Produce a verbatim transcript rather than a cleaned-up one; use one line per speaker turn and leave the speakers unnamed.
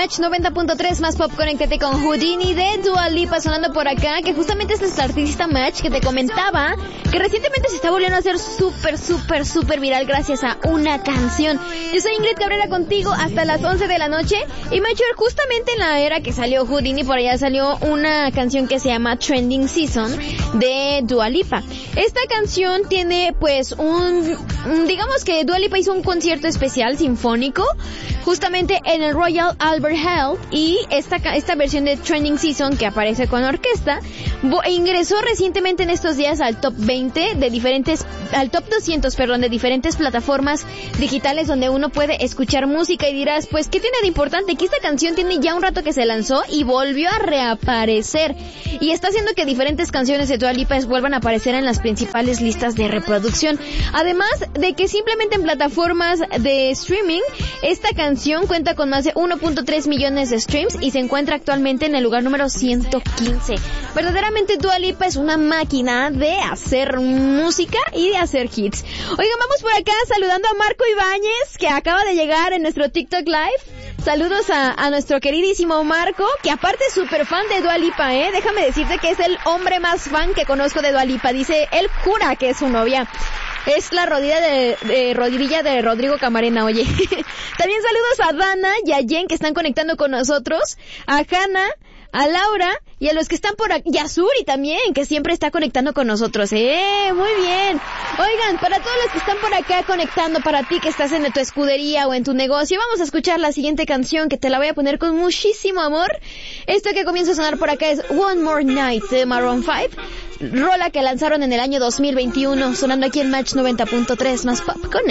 Match noventa punto tres más pop, conéctate con Houdini de Dua Lipa sonando por acá, que justamente es esta artista Match que te comentaba que recientemente se está volviendo a hacer súper, súper, súper viral gracias a una canción. Yo soy Ingrid Cabrera contigo hasta las once de la noche y Match, justamente en la era que salió Houdini, por allá salió una canción que se llama Trending Season de Dua Lipa. Esta canción tiene pues un, un digamos que Dua Lipa hizo un concierto especial sinfónico justamente en el Royal Albert Hall, y esta, esta versión de Trending Season que aparece con orquesta ingresó recientemente en estos días al top veinte de diferentes, al top doscientos, perdón, de diferentes plataformas digitales donde uno puede escuchar música. Y dirás, pues, ¿qué tiene de importante? Que esta canción tiene ya un rato que se lanzó y volvió a reaparecer, y está haciendo que diferentes canciones de Dua Lipa vuelvan a aparecer en las principales listas de reproducción. Además de que simplemente en plataformas de streaming, esta canción cuenta con más de uno punto tres millones de streams y se encuentra actualmente en el lugar número ciento quince. Verdaderamente Dua Lipa es una máquina de hacer música y de hacer hits. Oigan, vamos por acá saludando a Marco Ibáñez, que acaba de llegar en nuestro TikTok Live. Saludos a, a nuestro queridísimo Marco, que aparte es súper fan de Dua Lipa, ¿eh? Déjame decirte que es el hombre más fan que conozco de Dua Lipa. Dice, él jura que es su novia. Es la rodilla de, de rodilla de Rodrigo Camarena, oye. También saludos a Dana y a Jen, que están conectando con nosotros, a Hanna, a Laura y a los que están por aquí, y a Suri también, que siempre está conectando con nosotros. ¡Eh! Muy bien. Oigan, para todos los que están por acá conectando, para ti que estás en tu escudería o en tu negocio, vamos a escuchar la siguiente canción, que te la voy a poner con muchísimo amor. Esto que comienza a sonar por acá es One More Night de Maroon cinco, rola que lanzaron en el año dos mil veintiuno, sonando aquí en Match noventa punto tres más pop. Connect.